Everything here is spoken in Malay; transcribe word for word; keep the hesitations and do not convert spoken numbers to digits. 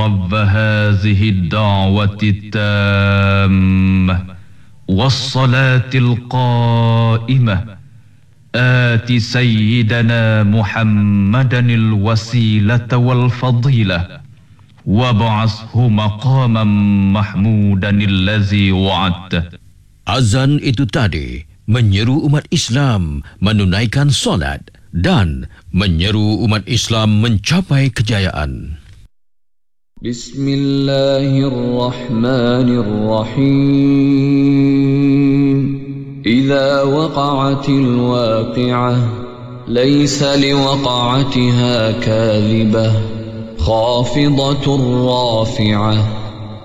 رب هذه الدعوة التامة والصلاة القائمة آت سيدنا محمدا الوسيلة والفضيلة وابعثه مقاما محمودا الذي وعدته. Azan itu tadi menyeru umat Islam menunaikan solat dan menyeru umat Islam mencapai kejayaan. Bismillahirrahmanirrahim. Idza waqa'atil waqi'ah laysa liwaqa'atiha kadhibah khafidatur rafi'ah